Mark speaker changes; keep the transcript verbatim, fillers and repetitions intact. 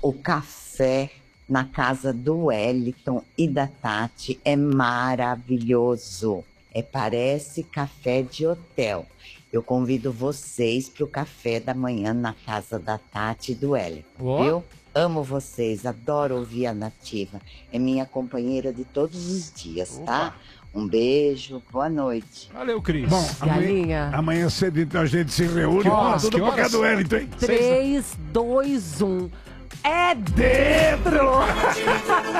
Speaker 1: o café na casa do Wellington e da Tati é maravilhoso. É, parece café de hotel. Eu convido vocês para o café da manhã na casa da Tati e do Wellington,
Speaker 2: oh.
Speaker 1: viu? Amo vocês, adoro ouvir a Nativa. É minha companheira de todos os dias,
Speaker 2: Opa.
Speaker 1: tá? Um beijo, boa noite.
Speaker 2: Valeu, Cris.
Speaker 3: Bom, amanhã,
Speaker 4: Galinha.
Speaker 3: amanhã cedo então a gente se reúne.
Speaker 2: Que horas?
Speaker 3: Tudo
Speaker 2: Que
Speaker 3: pra cá
Speaker 2: horas?
Speaker 3: do Wellington, hein?
Speaker 4: três, dois, um. É dentro!